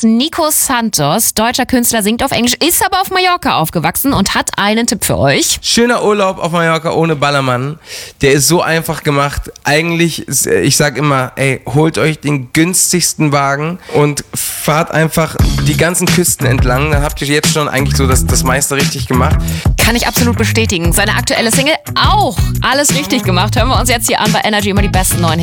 Nico Santos, deutscher Künstler, singt auf Englisch, ist aber auf Mallorca aufgewachsen und hat einen Tipp für euch. Schöner Urlaub auf Mallorca ohne Ballermann. Der ist so einfach gemacht. Eigentlich, ich sag immer, holt euch den günstigsten Wagen und fahrt einfach die ganzen Küsten entlang. Dann habt ihr jetzt schon eigentlich so das meiste richtig gemacht. Kann ich absolut bestätigen. Seine aktuelle Single auch alles richtig gemacht. Hören wir uns jetzt hier an bei Energy immer die besten neuen Hits.